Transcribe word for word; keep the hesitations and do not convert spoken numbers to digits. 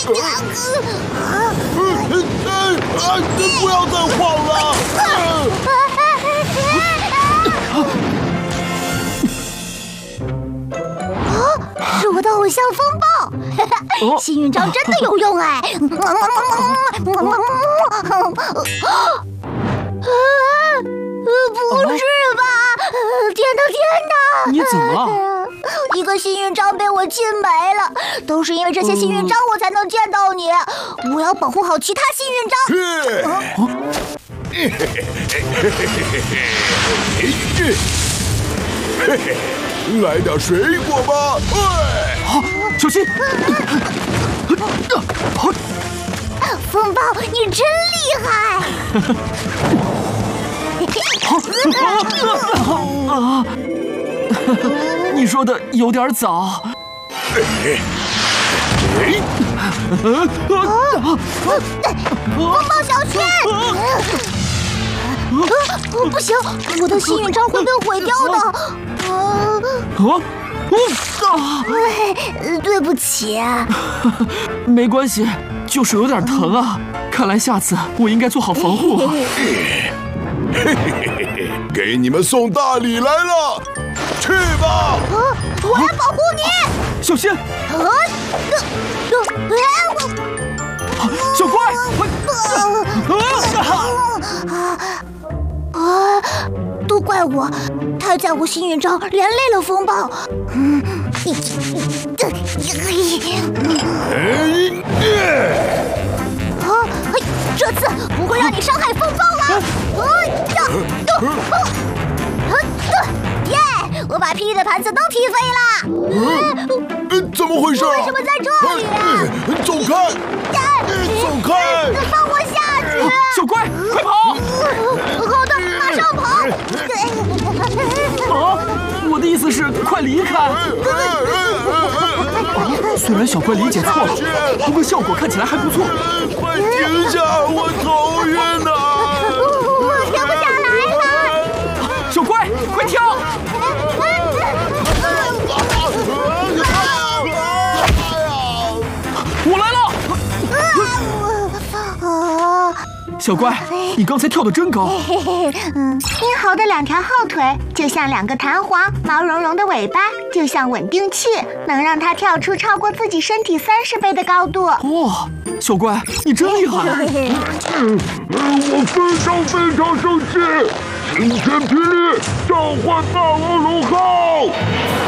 啊！不要再晃了！ 是我的偶像风暴，幸运章真的有用哎！不是吧！天哪，天哪！ 你怎么了？ 一个幸运章被我浸没了，都是因为这些幸运章我才能见到你。我要保护好其他幸运章。 嘿嘿，来点水果吧！ 好，小心！ 风暴，你真厉害！ 啊！你说的有点早。 风暴小心！不行，我的幸运章会被毁掉的。 啊！啊！ 对不起。 没关系，就是有点疼啊。看来下次我应该做好防护。 嘿嘿嘿嘿，给你们送大礼来了，去吧！ 我来保护你， 小心！ 啊！ 小乖， 啊！都怪我，太在乎幸运章，连累了风暴。嗯，啊！这次不会让你伤害风暴了。耶！我把霹雳的盘子都踢飞了。 怎么回事？ 为什么在这里？ 走开！走开！ 放我下去！ 小乖，快跑！ 好的，马上跑！ 啊！我的意思是，快离开！虽然小乖理解错了，不过效果看起来还不错。 快停下！我头晕呐！ 我停不下来了！ 小乖，快跳！我来了！小乖，你刚才跳得真高。 嗯，英豪的两条后腿就像两个弹簧，毛茸茸的尾巴就像稳定器，能让它跳出超过自己身体三十倍的高度。 哇，小乖，你真厉害！ 我非常非常生气！晴天霹雳，召唤霸王龙号！